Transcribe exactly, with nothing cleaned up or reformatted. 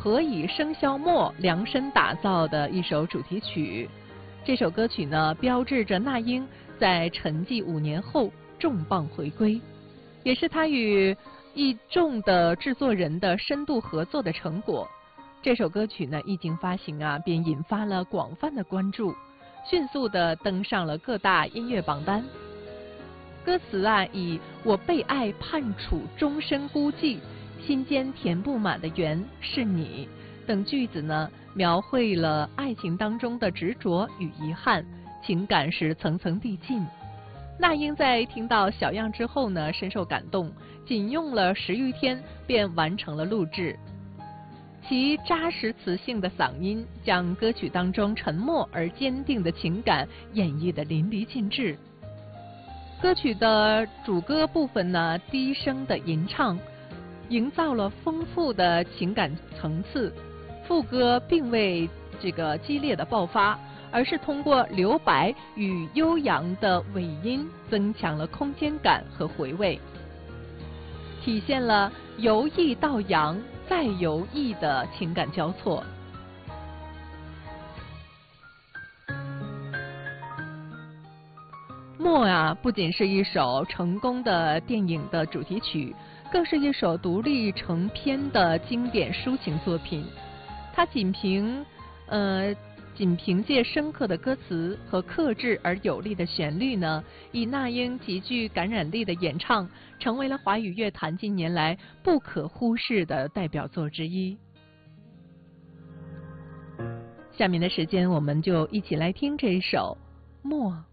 何以笙箫默量身打造的一首主题曲。这首歌曲呢，标志着那英在沉寂五年后重磅回归，也是他与一众的制作人的深度合作的成果。这首歌曲呢一经发行啊，便引发了广泛的关注，迅速的登上了各大音乐榜单。歌词啊，以我被爱判处终身孤寂，心间填不满的缘是你等句子呢，描绘了爱情当中的执着与遗憾，情感是层层递进。那英在听到小样之后呢，深受感动，仅用了十余天便完成了录制。其扎实磁性的嗓音将歌曲当中沉默而坚定的情感演绎得淋漓尽致。歌曲的主歌部分呢，低声的吟唱，营造了丰富的情感层次。副歌并未这个激烈的爆发，而是通过留白与悠扬的尾音，增强了空间感和回味，体现了由抑到扬再由抑的情感交错。默啊，不仅是一首成功的电影的主题曲，更是一首独立成篇的经典抒情作品。它仅凭呃仅凭借深刻的歌词和克制而有力的旋律呢，以那英极具感染力的演唱，成为了华语乐坛近年来不可忽视的代表作之一。下面的时间，我们就一起来听这一首《默》。